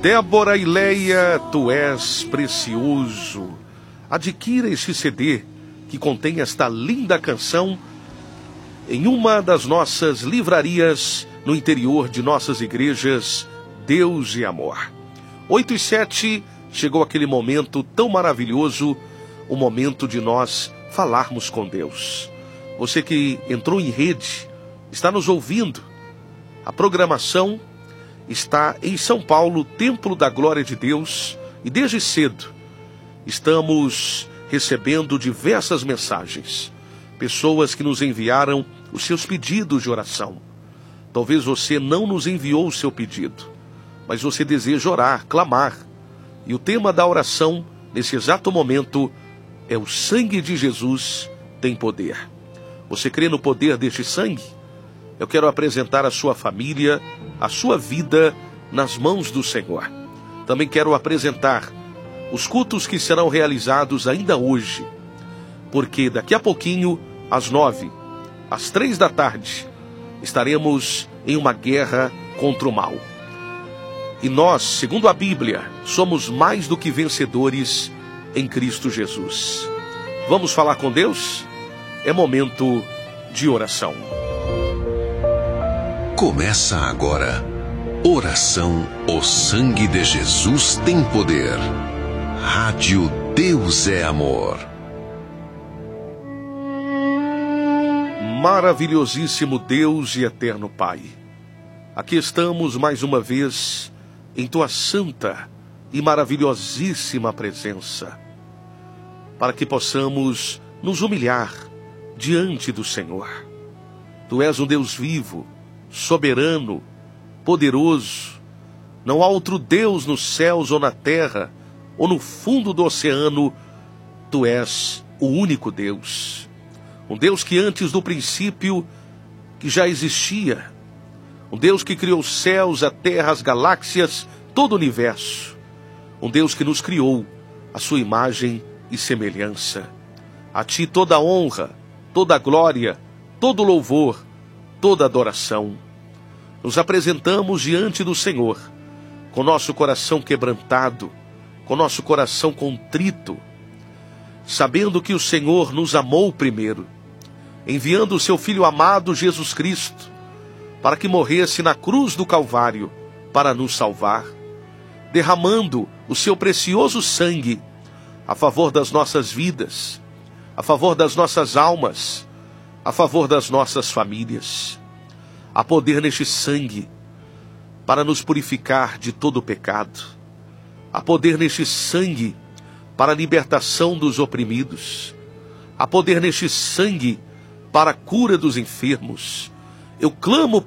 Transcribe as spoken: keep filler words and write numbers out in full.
Débora e Leia, tu és precioso. Adquira este C D que contém esta linda canção em uma das nossas livrarias no interior de nossas igrejas, Deus e Amor. Oito e sete, chegou aquele momento tão maravilhoso, o momento de nós falarmos com Deus. Você que entrou em rede, está nos ouvindo. A programação está em São Paulo, Templo da Glória de Deus, e desde cedo estamos recebendo diversas mensagens. Pessoas que nos enviaram os seus pedidos de oração. Talvez você não nos enviou o seu pedido, mas você deseja orar, clamar. E o tema da oração, nesse exato momento, é o sangue de Jesus tem poder. Você crê no poder deste sangue? Eu quero apresentar a sua família, a sua vida nas mãos do Senhor. Também quero apresentar os cultos que serão realizados ainda hoje, porque daqui a pouquinho, às nove, às três da tarde, estaremos em uma guerra contra o mal. E nós, segundo a Bíblia, somos mais do que vencedores em Cristo Jesus. Vamos falar com Deus? É momento de oração. Começa agora. Oração, o sangue de Jesus tem poder. Rádio Deus é Amor. Maravilhosíssimo Deus e eterno Pai, aqui estamos mais uma vez em Tua santa e maravilhosíssima presença, para que possamos nos humilhar diante do Senhor. Tu és um Deus vivo, soberano, poderoso. Não há outro Deus nos céus ou na terra, ou no fundo do oceano. Tu és o único Deus. Um Deus que antes do princípio, que já existia. Um Deus que criou os céus, a terra, as galáxias, todo o universo. Um Deus que nos criou a sua imagem e semelhança. A Ti toda a honra, toda a glória, todo o louvor, toda a adoração. Nos apresentamos diante do Senhor, com nosso coração quebrantado, com nosso coração contrito, sabendo que o Senhor nos amou primeiro, enviando o seu Filho amado Jesus Cristo, para que morresse na cruz do Calvário, para nos salvar, derramando o seu precioso sangue a favor das nossas vidas, a favor das nossas almas, a favor das nossas famílias. Há poder neste sangue para nos purificar de todo o pecado. Há poder neste sangue para a libertação dos oprimidos. Há poder neste sangue para a cura dos enfermos. Eu clamo